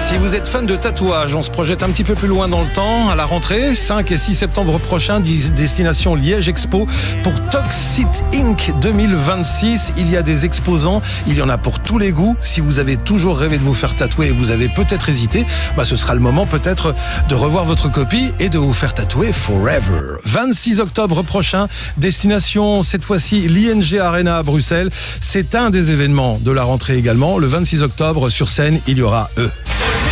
Si vous êtes fan de tatouage, on se projette un petit peu plus loin dans le temps. À la rentrée, 5 et 6 septembre prochain, destination Liège Expo pour Toxit Inc. 2026. Il y a des exposants, il y en a pour tous les goûts. Si vous avez toujours rêvé de vous faire tatouer et vous avez peut-être hésité, ce sera le moment peut-être de revoir votre copie et de vous faire tatouer forever. 26 octobre prochain, destination cette fois-ci l'ING Arena à Bruxelles. C'est un des événements de la rentrée également. Le 26 octobre, sur scène, il y aura eux.